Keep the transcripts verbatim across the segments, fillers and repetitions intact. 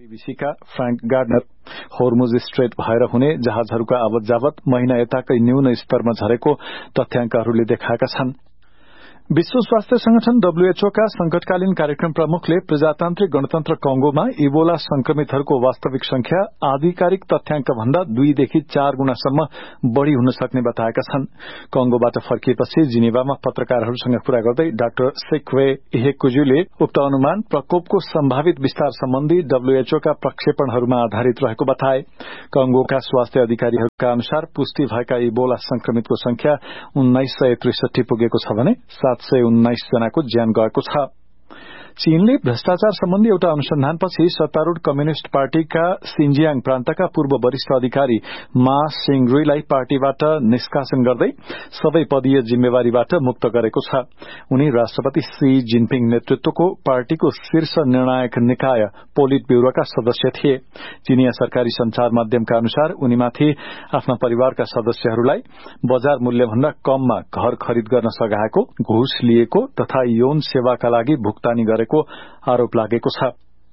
बीबीसीका Frank gardener Hormuz strait भएर हुने जहाजहरूका आवत जावत महिना यताकै न्यून स्तरमा झरेको तथ्याङ्कहरूले देखाएका छन्। विश्व स्वास्थ्य संगठन डब्ल्यूएचओ का संकटकालीन कार्यक्रम प्रमुखले प्रजातान्त्रिक गणतन्त्र कंगोमा इबोला संक्रमितहरूको वास्तविक संख्या आधिकारिक तथ्याङ्क भन्दा दुईदेखि चार गुणासम्म बढ़ी हुन सक्ने बताएका छन्। कंगोबाट फर्किएपछि जिनेवामा पत्रकारहरूसँग कुरा गर्दै डाक्टर सेक्वे इहेकुजुले उक्त अनुमान प्रकोपको सम्भावित विस्तार सम्बन्धी डब्ल्यूएचओ का प्रक्षेपणहरूमा आधारित रहेको बताए। कंगोका स्वास्थ्य अधिकारीहरूका अनुसार पुष्टि भएका इबोला संक्रमितको संख्या उन्नाइस सय त्रिसठी पुगेको छ भने सात सय उन्नाइस जनाको ज्यान गएको छ। चीनले भ्रष्टाचार सम्बन्धी एउटा अनुसन्धानपछि सत्तारूढ़ कम्युनिष्ट पार्टीका सिन्जियाङ प्रान्तका पूर्व वरिष्ठ अधिकारी मा सिङरुईलाई पार्टीबाट निष्कासन गर्दै सबै पदीय जिम्मेवारीबाट मुक्त गरेको छ। उनी राष्ट्रपति सी जिनपिङ नेतृत्वको पार्टीको शीर्ष निर्णायक निकाय पोलिट ब्यूरोका सदस्य थिए। चीनिया सरकारी संचार माध्यमका अनुसार उनीमाथि आफ्ना परिवारका सदस्यहरूलाई बजार मूल्यभन्दा कममा घर खरिद गर्न सघाएको, घुस लिएको तथा यौन सेवाका लागि भुक्तानी गरेको आरोप लागेको छ।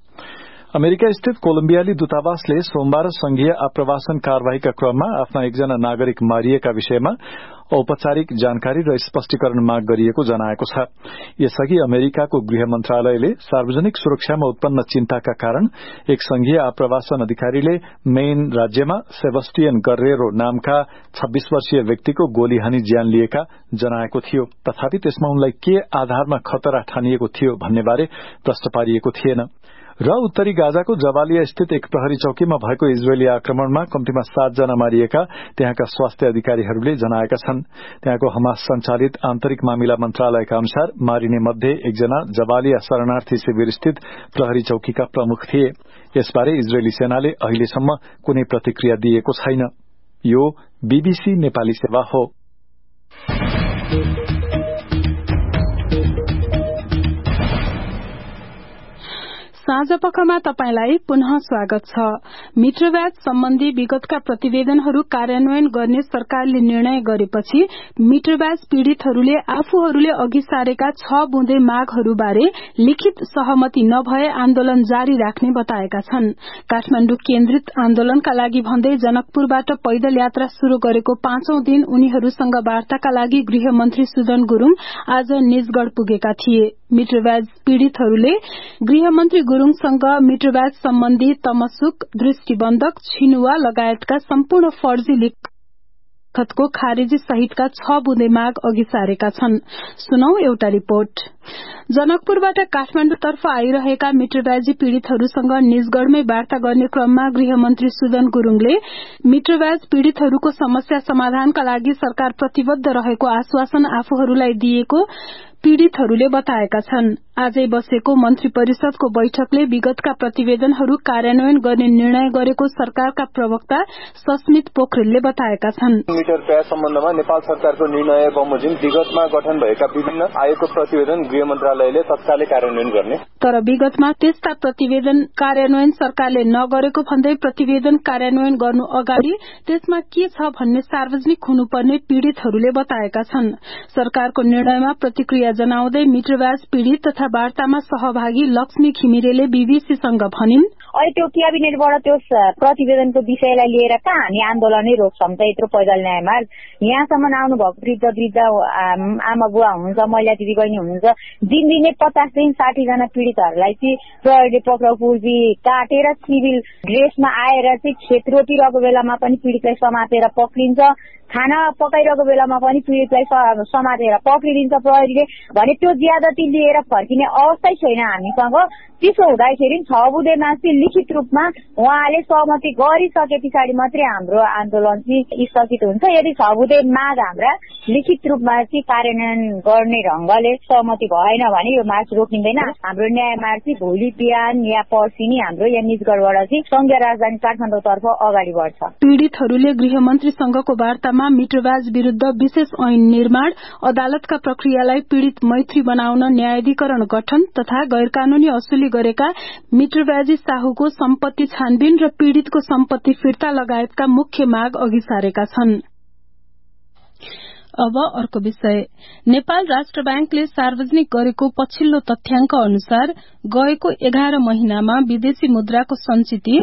अमेरिका स्थित कोलम्बियाली दूतावासले सोमबार संघीय आप्रवासन कार्यवाहीका क्रममा आफ्ना एकजना नागरिक मारिएका विषयमा औपचारिक जानकारी र स्पष्टीकरण माग गरिएको जनाएको छ। यसअघि अमेरिकाको गृह मन्त्रालयले सार्वजनिक सुरक्षामा उत्पन्न चिन्ताका कारण एक संघीय आप्रवासन अधिकारीले मेन राज्यमा सेबस्टियन गर्रेरो नामका छब्बीस वर्षीय व्यक्तिको गोली हानी ज्यान लिएका जनाएको थियो। तथापि त्यसमा उनलाई के आधारमा खतरा ठानिएको थियो भन्नेबारे प्रश्न पारिएको थिएन। र उत्तरी गाजाको जबालिया स्थित एक प्रहरी चौकीमा भएको इजरायली आक्रमणमा कम्तीमा सात जना मारिएका त्यहाँका स्वास्थ्य अधिकारीहरूले जनाएका छन्। त्यहाँको हमास संचालित आन्तरिक मामिला मन्त्रालयका अनुसार मारिने मध्ये एकजना जबालिया शरणार्थी शिविर स्थित प्रहरी चौकीका प्रमुख थिए। यसबारे इजरायली सेनाले अहिलेसम्म कुनै प्रतिक्रिया दिएको छैन। यो बीबीसी नेपाली सेवा हो। साँझपखमा तपाईलाई पुनः स्वागत छ। मित्रव्याज सम्बन्धी विगतका प्रतिवेदनहरू कार्यान्वयन गर्ने सरकारले निर्णय गरेपछि मित्रव्याज पीड़ितहरूले आफूहरूले अघि सारेका छ बुँदे मागहरूबारे लिखित सहमति नभए आन्दोलन जारी राख्ने बताएका छन्। काठमाण्डु केन्द्रित आन्दोलनका लागि भन्दै जनकपुरबाट पैदल यात्रा शुरू गरेको पाँचौं दिन उनीहरूसँग वार्ताका लागि गृहमन्त्री सुदन गुरूङ आज निजगढ़ पुगेका थिए। मित्रव्याज पीड़ितहरूले गृहमन्त्री गुरूङसँग मित्रव्याज सम्बन्धी तमसुक, दृष्टिबन्धक, छिनुवा लगायतका सम्पूर्ण फर्जी लिखतको खारेजी सहितका छ बुँदे माग अघि सारेका छन्। सुनौ एउटा रिपोर्ट। जनकपुरबाट काठमाण्डुतर्फ आइरहेका मित्रव्याजी पीड़ितहरूसँग निजगढ़मै वार्ता गर्ने क्रममा गृहमन्त्री सुदन गुरूङले मित्रव्याज पीड़ितहरूको समस्या समाधानका लागि सरकार प्रतिबद्ध रहेको आश्वासन आफूहरूलाई दिएको पीड़ितहरूले बताएका छन्। आजै बसेको मन्त्री परिषदको बैठकले विगतका प्रतिवेदनहरू कार्यान्वयन गर्ने निर्णय गरेको सरकारका प्रवक्ता सस्मित पोखरेलले बताएका छन्। मिटर प्याज सम्बन्धमा नेपाल सरकारको निर्णय बमोजिम विगतमा गठन भएका विभिन्न आएको प्रतिवेदन गृह मन्त्रालयले तत्कालै कार्यान्वयन गर्ने। तर विगतमा त्यस्ता प्रतिवेदन कार्यान्वयन सरकारले नगरेको भन्दै प्रतिवेदन कार्यान्वयन गर्नु अगाडि त्यसमा के छ भन्ने सार्वजनिक हुनुपर्ने पीड़ितहरूले बताएका छन्। सरकारको निर्णयमा प्रतिक्रिया जनाउँदै मित्रव्याज पीड़ित तथा वार्तामा सहभागी लक्ष्मी घिमिरेले बीबीसीसँग भनिन्, अहिले त्यो क्याबिनेटबाट त्यो प्रतिवेदनको विषयलाई लिएर कहाँ हामी आन्दोलनै रोक्छौं त। यत्रो पैदल न्याय मार्ग यहाँसम्म आउनु भएको वृद्ध वृद्ध आमा बुवा हुनुहुन्छ, महिला दिदी बहिनी हुनुहुन्छ। दिनदिनै पचासदेखि साठी जना पीड़ितहरूलाई चाहिँ प्रहरीले पक्राउ पूर्वी काटेर सिभिल ड्रेसमा आएर चाहिँ खेत रोपिरहेको बेलामा पनि पीड़ितलाई समातेर पक्रिन्छ, खाना पकाइरहेको बेलामा पनि पीड़ितलाई समातेर पक्रिदिन्छ प्रहरीले भने त्यो ज्यादती लिएर फर्किने अवस्थै छैन हामीसँग। त्यसो हुँदाखेरि छ बुँदेमा चाहिँ लिखित रूपमा उहाँले सहमति गरिसके पछाडि मात्रै हाम्रो आन्दोलन चाहिँ स्थगित हुन्छ। यदि छ बुँदे माग हाम्रा लिखित रूपमा चाहिँ कार्यान्वयन गर्ने ढंगले सहमति भएन भने यो मार्च रोकिँदैन। हाम्रो न्याय मार्च चाहिँ भोलि बिहान या पर्सि नै हाम्रो यहाँ निजगढ़बाट चाहिँ संघीय राजधानी काठमाडौँतर्फ अगाडि बढ्छ। पीड़ितहरूले गृहमन्त्रीसँगको वार्तामा मित्रव्याज विरूद्ध विशेष ऐन निर्माण, अदालतका प्रक्रियालाई पीड़ित मैत्री बनाउन न्यायाधिकरण गठन तथा गैरकानूनी असुली गरेका मित्रव्याजी साहुको सम्पत्ति छानबिन र पीड़ितको सम्पत्ति फिर्ता लगायतका मुख्य माग अघि सारेका छन्। अब अर्को विषय। नेपाल राष्ट्र बैंकले सार्वजनिक गरेको पछिल्लो तथ्याङ्क अनुसार गएको एघार महिनामा विदेशी मुद्राको संचिति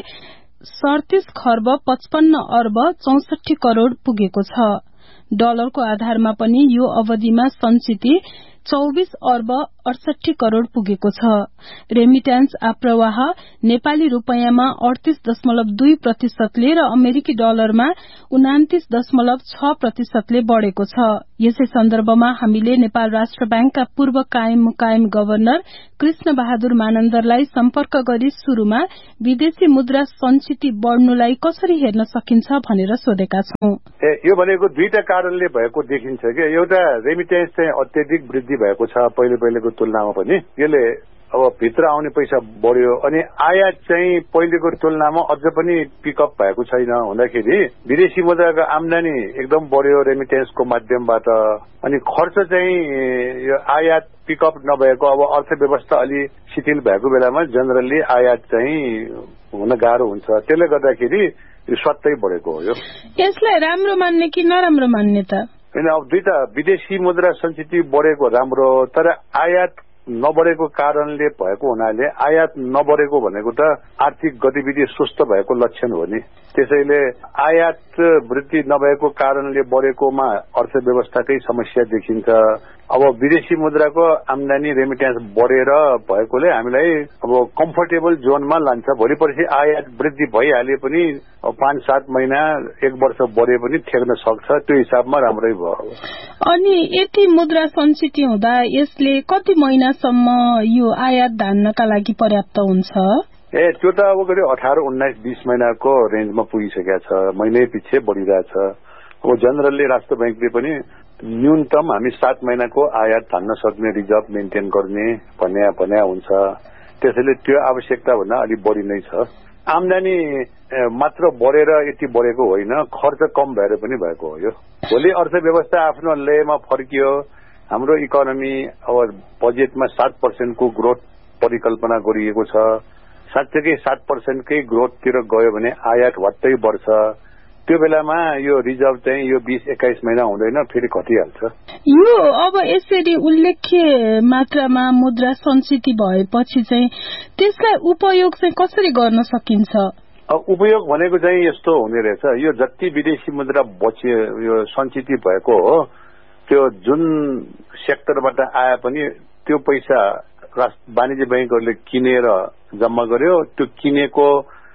सड़तीस खर्ब पचपन्न अर्ब चौसठी करोड़ पुगेको छ। डलरको आधारमा पनि यो अवधिमा संचिति चौबीस अर्ब अडसठी करोड़ पुगेको छ। रेमिट्यान्स आप्रवाह नेपाली रूपैयाँमा अडतीस दशमलव दुई प्रतिशतले र अमेरिकी डलरमा उनातिस दशमलव छ प्रतिशतले बढ़ेको छ। यसै सन्दर्भमा हामीले नेपाल राष्ट्र बैंकका पूर्व कायम मुकायम गवर्नर कृष्ण बहादुर मानन्दरलाई सम्पर्क गरी शुरूमा विदेशी मुद्रा संचिति बढ़नुलाई कसरी हेर्न सकिन्छ भनेर सोधेका छौं। यो भनेको दुईटा कारणले भएको देखिन्छ कि एउटा रेमिट्यान्स चाहिँ अत्यधिक वृद्धि भएको छ पहिले पहिलेको तुलनामा पनि। यसले अब भित्र आउने पैसा बढ्यो अनि आयात चाहिँ पहिलेको तुलनामा अझ पनि पिकअप भएको छैन हुँदाखेरि विदेशी मुद्राको आमदानी एकदम बढ्यो रेमिट्यान्सको माध्यमबाट। अनि खर्च चाहिँ यो आयात पिकअप नभएको अब अर्थव्यवस्था अलि शिथिल भएको बेलामा जनरली आयात चाहिँ हुन गाह्रो हुन्छ। त्यसले गर्दाखेरि यो स्वतै बढेको हो। यो यसलाई राम्रो मान्ने कि नराम्रो मान्ने त? होइन, अब दुईटा विदेशी मुद्रा संचिति बढेको राम्रो, तर आयात नबढेको कारणले भएको हुनाले आयात नबढेको भनेको त आर्थिक गतिविधि सुस्त भएको लक्षण हो नि। त्यसैले आयात वृद्धि नभएको कारणले बढेकोमा अर्थव्यवस्थाकै समस्या देखिन्छ। अब विदेशी मुद्राको आमदानी रेमिट्यान्स बढेर भएकोले हामीलाई अब कम्फर्टेबल जोनमा लान्छ। भोलि पर्सि आयात वृद्धि भइहाले पनि पाँच सात महिना एक वर्ष बढे पनि ठेक्न सक्छ, त्यो हिसाबमा राम्रै भयो। अनि यति मुद्रा संचिति हुँदा यसले कति महिनासम्म यो आयात धान्नका लागि पर्याप्त हुन्छ? ए त्यो त अब करिब अठार उन्नाइस बीस महिनाको रेन्जमा पुगिसकेका छ, महिनै पछि बढ़िरहेछ। अब जनरली राष्ट्र बैंकले पनि न्यूनतम हामी सात महिनाको आयात धान्न सक्ने रिजर्भ मेन्टेन गर्ने भन्ने भन्ने हुन्छ। त्यसैले त्यो आवश्यकता भन्दा अलि बढी नै छ। आमदानी मात्र बढेर यति बढेको होइन, खर्च कम भएर पनि भएको हो। यो भोलि अर्थव्यवस्था आफ्नो लयमा फर्कियो, हाम्रो इकोनोमी अब बजेटमा सात पर्सेन्टको ग्रोथ परिकल्पना गरिएको छ। साँच्चैकै सात पर्सेन्टकै ग्रोथतिर गयो भने आयात वात्तै बढ्छ। त्यो बेलामा यो रिजर्भ चाहिँ यो बीस एक्काइस महिना हुँदैन, फेरि घटिहाल्छ। यो अब यसरी उल्लेख्य मात्रामा मुद्रा संचिति भएपछि चाहिँ त्यसलाई उपयोग चाहिँ कसरी गर्न सकिन्छ? उपयोग भनेको चाहिँ यस्तो हुने रहेछ, यो जति विदेशी मुद्रा बचे यो संचिति भएको हो त्यो जुन सेक्टरबाट आए पनि त्यो पैसा वाणिज्य बैंकहरूले किनेर जम्मा गर्यो। त्यो किनेको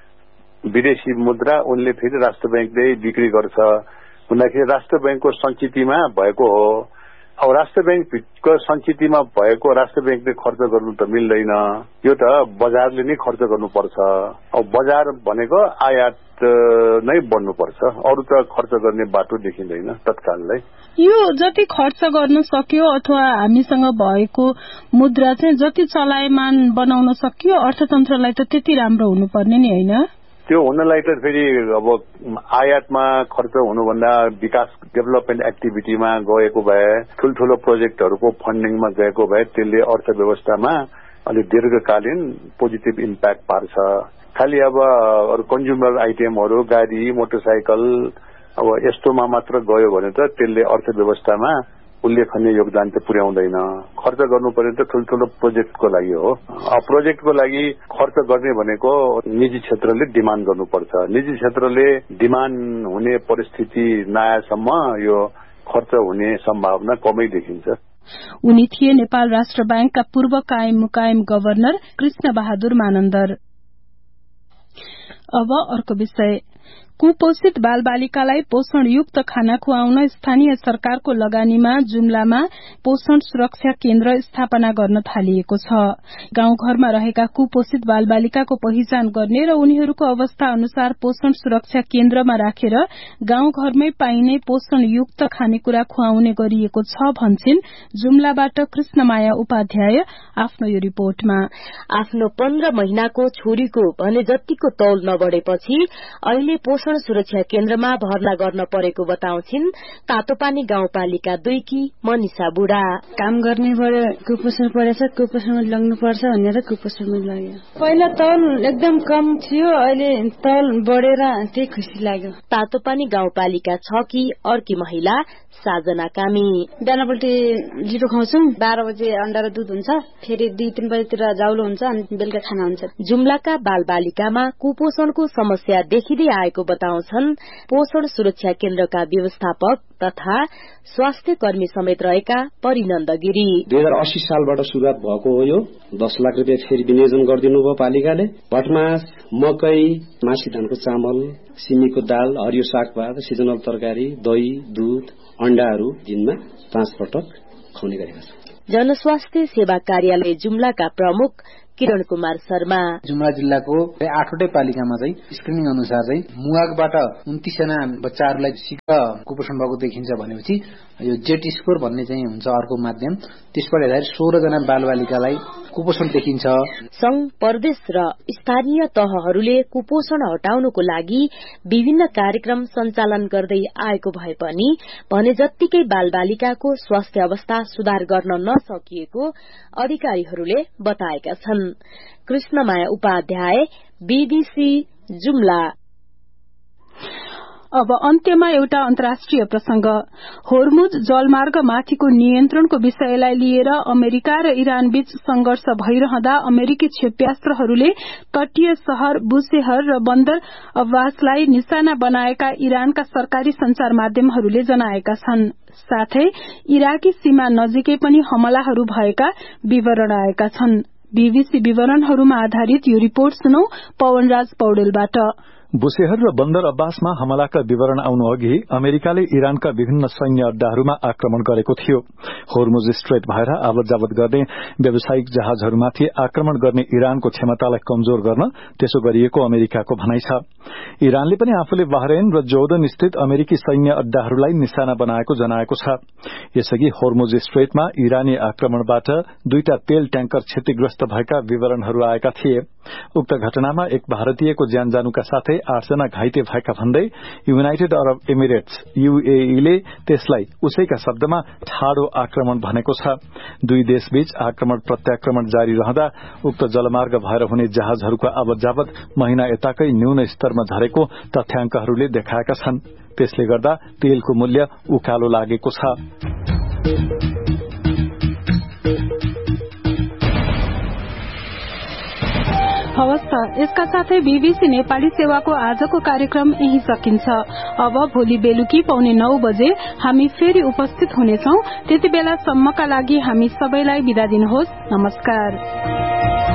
विदेशी मुद्रा उनले फेरि राष्ट्र बैंकले बिक्री गर्छ भन्दाखेरि राष्ट्र बैंकको संचितिमा भएको हो। अब राष्ट्र बैंकको संचितिमा भएको राष्ट्र बैंकले खर्च गर्नु त मिल्दैन, यो त बजारले नै खर्च गर्नुपर्छ। अब बजार भनेको आयात नै बढ्नुपर्छ, अरू त खर्च गर्ने बाटो देखिँदैन तत्काललाई। यो जति खर्च गर्न सक्यो अथवा हामीसँग भएको मुद्रा चाहिँ जति चलायमान बनाउन सकियो अर्थतन्त्रलाई त त्यति राम्रो हुनुपर्ने नि होइन? त्यो हुनलाई त फेरि अब आयातमा खर्च हुनुभन्दा विकास डेभलपमेन्ट एक्टिभिटीमा गएको भए, ठूल्ठूलो प्रोजेक्टहरूको फन्डिङमा गएको भए त्यसले अर्थव्यवस्थामा अलि दीर्घकालीन पोजिटिभ इम्प्याक्ट पार्छ। खालि अब अरू कन्ज्युमर आइटेमहरू गाडी मोटरसाइकल अब यस्तोमा मात्र गयो भने त त्यसले अर्थव्यवस्थामा उल्लेखनीय योगदान त पुर्याउँदैन। खर्च गर्नु पर्ने त ठूल्ठूलो प्रोजेक्टको लागि हो। प्रोजेक्टको लागि खर्च गर्ने भनेको निजी क्षेत्रले डिमान्ड गर्नुपर्छ। निजी क्षेत्रले डिमान्ड हुने परिस्थिति नआएसम्म यो खर्च हुने सम्भावना कमै देखिन्छ। उनी थिए नेपाल राष्ट्र बैंकका पूर्व कायम मुकायम गवर्नर कृष्ण बहादुर मानन्दर। अब अर्को विषय। कुपोषित बालबालिकालाई पोषणयुक्त खाना खुवाउन स्थानीय सरकारको लगानीमा जुम्लामा पोषण सुरक्षा केन्द्र स्थापना गर्न थालिएको छ। गाउँघरमा रहेका कुपोषित बालबालिकाको पहिचान गर्ने र उनीहरूको अवस्था अनुसार पोषण सुरक्षा केन्द्रमा राखेर गाउँघरमै पाइने पोषणयुक्त खानेकुरा खुवाउने गरिएको छ भन्छिन् जुम्लाबाट कृष्णमाया उपाध्याय आफ्नो यो रिपोर्टमा। आफ्नो पन्ध्र महिनाको छोरीको भने जतिको तौल नबढेपछि अहिले पोषण पोषण सुरक्षा केन्द्रमा भर्ना गर्न परेको बताउँछिन् तातोपानी गाउँपालिका दुईकी मनिषा बुढा। काम गर्नेबाट कुपोषण परेछ, कुपोषणमा लाग्नु पर्छ भनेर कुपोषणमा लाग्यो। पहिला तौल एकदम कम थियो, अहिले तौल बढेर त्यही खुसी लाग्यो। तातोपानी गाउँपालिका छ की अर्की महिला साजना कामी। बिहानपल्टि जिरो खुवाउँछौँ, बाह्र बजे अन्डा र दुध हुन्छ, फेरि दुई तीन बजेतिर जाउलो हुन्छ अनि बेलुका खाना हुन्छ। जुम्लाका बाल बालिकामा कुपोषणको समस्या देखिँदै आएको बताउँछन् पोषण सुरक्षा केन्द्रका व्यवस्थापक तथा स्वास्थ्य कर्मी समेत रहेका परिनन्द गिरी। दुई हजार अस्सी सालबाट शुरूआत भएको हो। यो दस लाख रुपियाँ फेरि विनियोजन गरिदिनु भयो पालिकाले। भटमास, मकै, मासी धानको चामल, सिमीको दाल, हरियो सागपात, सिजनल तरकारी, दही, दूध, अण्डाहरू दिनमा पाँच पटक खुवाउने गरेका छौं। जनस्वास्थ्य सेवा कार्यालय जुम्लाका प्रमुख किरण कुमार शर्मा। जुम्ला जिल्लाको आठवटै पालिकामा चाहिँ स्क्रिनिङ अनुसार चाहिँ मुवागबाट उन्तीस जना बच्चाहरूलाई शीघ्र कुपोषण भएको देखिन्छ भनेपछि यो जेट स्कोर भन्ने चाहिँ हुन्छ अर्को माध्यम, त्यसबाट हेर्दा सोह्र जना बालबालिकालाई कुपोषण देखिन्छ। संघ प्रदेश र स्थानीय तहहरूले कुपोषण हटाउनको लागि विभिन्न कार्यक्रम सञ्चालन गर्दै आएको भए पनि भने जत्तिकै बालबालिकाको स्वास्थ्य अवस्था सुधार गर्न नसकिएको अधिकारीहरूले बताएका छन्। कृष्णमाया उपाध्याय, बीबीसी जुम्ला। अब अन्त्यमा एउटा अन्तर्राष्ट्रिय प्रसंग। होर्मुज जलमार्ग माथिको नियन्त्रणको विषयलाई लिएर अमेरिका र इरान बीच संघर्ष भइरहँदा अमेरिकी क्षेप्यास्त्रहरूले तटीय शहर बुशेहर र बन्दर अब्बासलाई निशाना बनाएका इरानका सरकारी संचार माध्यमहरूले जनाएका छन्। साथै इराकी सीमा नजिकै पनि हमलाहरू भएका विवरण आएका छन्। बीबीसी विवरणहरूमा आधारित यो रिपोर्ट सुनौ पवनराज पौडेलबाट। बुशेहर र बन्दर अब्बासमा हमलाका विवरण आउनु अघि अमेरिकाले इरानका विभिन्न सैन्य अड्डाहरूमा आक्रमण गरेको थियो। होर्मुज स्ट्रेट भएर आवत जावत गर्ने व्यावसायिक जहाजहरूमाथि आक्रमण गर्ने इरानको क्षमतालाई कमजोर गर्न त्यसो गरिएको अमेरिकाको भनाइ छ। इरानले पनि आफूले बहरेन र जोर्डन स्थित अमेरिकी सैन्य अड्डाहरूलाई निशाना बनाएको जनाएको छ। यसअघि होर्मुज स्ट्रेटमा इरानी आक्रमणबाट दुईटा तेल ट्याङ्कर क्षतिग्रस्त भएका विवरणहरू आएका थिए। उक्त घटनामा एक भारतीयको ज्यान जानुका साथै आठजना घाइते भएका भन्दै युनाइटेड अरब एमिरेट्स यूएईले त्यसलाई उसैका शब्दमा ठाडो आक्रमण भनेको छ। दुई देशबीच आक्रमण प्रत्याक्रमण जारी रहँदा उक्त जलमार्ग भएर हुने जहाजहरूको आवत जावत महिना यताकै न्यून स्तरमा झरेको तथ्याङ्कहरूले देखाएका छन्। त्यसले गर्दा तेलको मूल्य उकालो लागेको छ। हवस् त, यसका साथै बीबीसी नेपाली सेवाको आजको कार्यक्रम यही सकिन्छ। अब भोलि बेलुकी पौने नौ बजे हामी फेरि उपस्थित हुनेछौं। त्यति बेलासम्मका लागि हामी सबैलाई बिदा दिनुहोस्। नमस्कार।